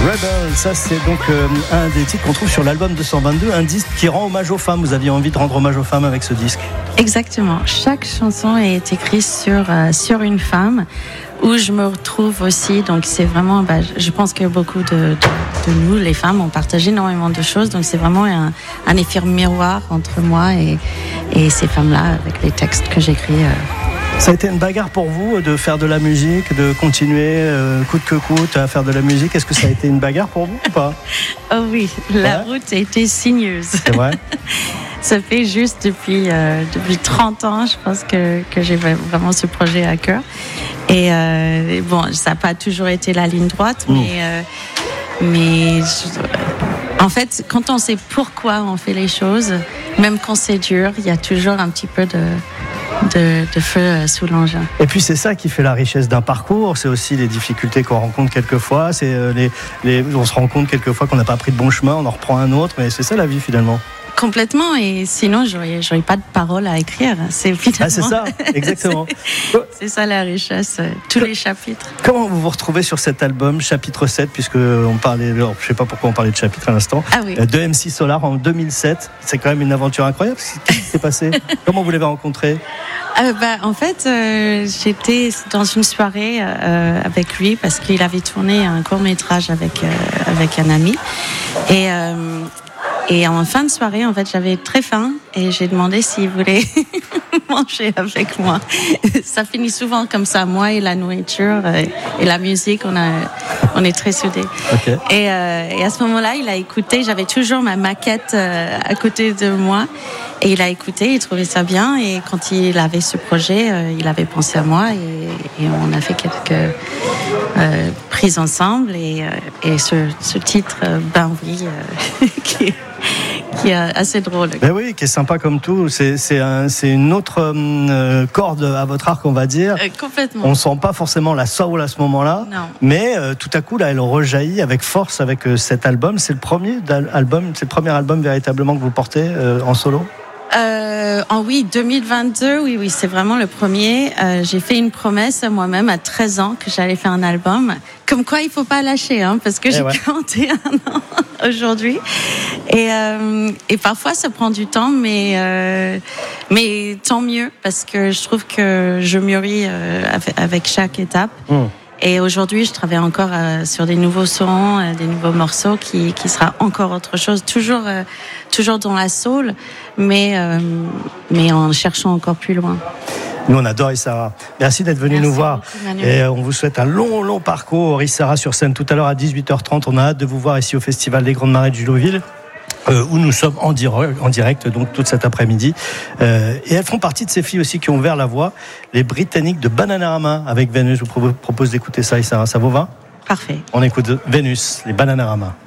Rebel, ça c'est donc un des titres qu'on trouve sur l'album 222, un disque qui rend hommage aux femmes. Vous aviez envie de rendre hommage aux femmes avec ce disque? Exactement. Chaque chanson est écrite sur une femme où je me retrouve aussi. Donc c'est vraiment, je pense que beaucoup de nous, les femmes, on partage énormément de choses. Donc c'est vraiment un effet miroir entre moi et ces femmes-là avec les textes que j'écris. Ça a été une bagarre pour vous de faire de la musique, de continuer coûte que coûte à faire de la musique. Est-ce que ça a été une bagarre pour vous ou pas? Oh oui, la route a été sinueuse. C'est vrai. Ça fait juste depuis 30 ans, je pense que j'ai vraiment ce projet à cœur. Et bon, ça n'a pas toujours été la ligne droite, mais en fait, quand on sait pourquoi on fait les choses, même quand c'est dur, il y a toujours un petit peu de feu sous l'engin. Et puis c'est ça qui fait la richesse d'un parcours, c'est aussi les difficultés qu'on rencontre quelquefois, c'est on se rend compte quelquefois qu'on n'a pas pris de bon chemin, on en reprend un autre, mais c'est ça la vie finalement. Complètement, et sinon j'aurais pas de paroles à écrire. C'est finalement. C'est ça, exactement. c'est ça la richesse, tous les chapitres. Comment vous vous retrouvez sur cet album, chapitre 7, puisque on parlait, je sais pas pourquoi on parlait de chapitre à l'instant, de MC Solar en 2007. C'est quand même une aventure incroyable. Qu'est-ce qui s'est passé? Comment vous l'avez rencontré? En fait, j'étais dans une soirée avec lui parce qu'il avait tourné un court-métrage avec un ami. Et en fin de soirée, en fait, j'avais très faim et j'ai demandé s'il voulait manger avec moi. Ça finit souvent comme ça, moi et la nourriture et la musique, on est très soudés. Okay. Et à ce moment-là, il a écouté, j'avais toujours ma maquette à côté de moi. Et il a écouté, il trouvait ça bien. Et quand il avait ce projet, il avait pensé à moi. Et on a fait quelques prises ensemble. Et ce titre, Ben oui, qui est assez drôle. Ben oui, qui est sympa comme tout. C'est une autre corde à votre arc, on va dire. Complètement. On sent pas forcément la soul à ce moment-là. Non. Mais tout à coup, là, elle rejaillit avec force avec cet album. C'est le premier album véritablement que vous portez en solo? Oui, 2022, oui, c'est vraiment le premier. J'ai fait une promesse à moi-même à 13 ans que j'allais faire un album. Comme quoi, il faut pas lâcher, parce que j'ai 41 ans aujourd'hui. Et parfois, ça prend du temps, mais tant mieux, parce que je trouve que je mûris avec chaque étape. Et aujourd'hui, je travaille encore sur des nouveaux sons, des nouveaux morceaux qui sera encore autre chose, toujours dans la soul, mais en cherchant encore plus loin. Nous, on adore Issara. Merci d'être venu nous voir. Beaucoup, et on vous souhaite un long parcours. Issara sur scène tout à l'heure à 18h30. On a hâte de vous voir ici au Festival des Grandes Marais de Jullouville. Où nous sommes en direct donc toute cet après-midi. Et elles font partie de ces filles aussi qui ont ouvert la voie, les Britanniques de Bananarama avec Vénus. Je vous propose d'écouter ça, Issara. Ça vous va? Parfait. On écoute Vénus, les Bananarama.